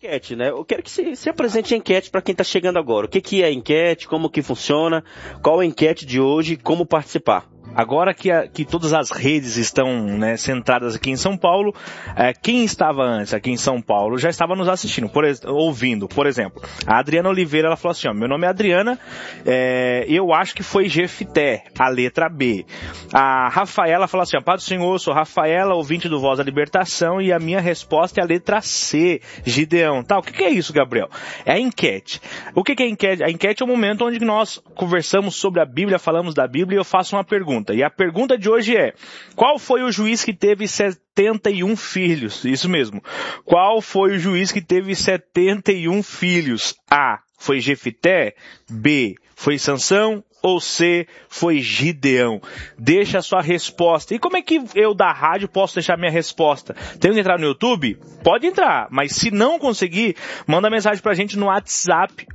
enquete, né? Eu quero que se apresente a enquete para quem está chegando agora. O que é a enquete, como que funciona, qual a enquete de hoje, como participar. Agora que todas as redes estão, né, centradas aqui em São Paulo, quem estava antes aqui em São Paulo já estava nos assistindo, ouvindo. Por exemplo, a Adriana Oliveira, ela falou assim, ó, meu nome é Adriana, eu acho que foi Jefité, a letra B. A Rafaela falou assim, ó, Pai do Senhor, sou Rafaela, ouvinte do Voz da Libertação, e a minha resposta é a letra C, Gideão. Tá, o que é isso, Gabriel? É a enquete. O que é a enquete? A enquete é o momento onde nós conversamos sobre a Bíblia, falamos da Bíblia, e eu faço uma pergunta. E a pergunta de hoje é, qual foi o juiz que teve 71 filhos? Isso mesmo. Qual foi o juiz que teve 71 filhos? A, foi Jefité? B, foi Sansão? Ou C, foi Gideão? Deixa a sua resposta. E como é que eu da rádio posso deixar minha resposta? Tenho que entrar no YouTube? Pode entrar, mas se não conseguir, manda mensagem pra gente no WhatsApp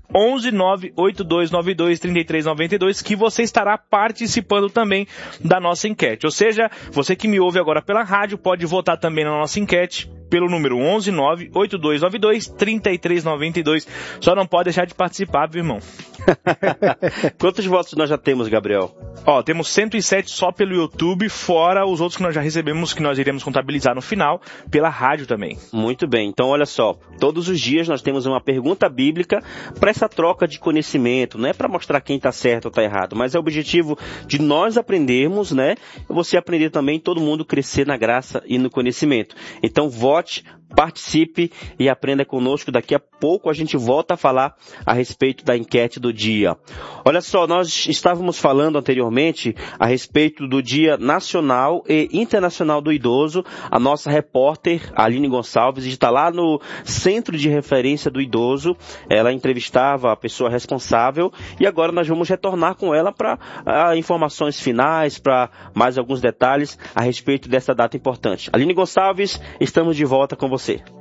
11982923392 que você estará participando também da nossa enquete. Ou seja, você que me ouve agora pela rádio pode votar também na nossa enquete pelo número 11982923392. Só não pode deixar de participar, viu, irmão? Quantos votos nós já temos, Gabriel? Ó, temos 107 só pelo YouTube, fora os outros que nós já recebemos, que nós iremos contabilizar no final, pela rádio também. Muito bem, então olha só, todos os dias nós temos uma pergunta bíblica para essa troca de conhecimento, não é para mostrar quem está certo ou está errado, mas é o objetivo de nós aprendermos, né? Você aprender também, todo mundo crescer na graça e no conhecimento. Então vote, participe e aprenda conosco. Daqui a pouco a gente volta a falar a respeito da enquete do dia. Olha só, nós estávamos falando anteriormente a respeito do Dia Nacional e Internacional do Idoso. A nossa repórter, Aline Gonçalves, está lá no Centro de Referência do Idoso. Ela entrevistava a pessoa responsável e agora nós vamos retornar com ela para informações finais, para mais alguns detalhes a respeito dessa data importante. Aline Gonçalves, estamos de volta com você.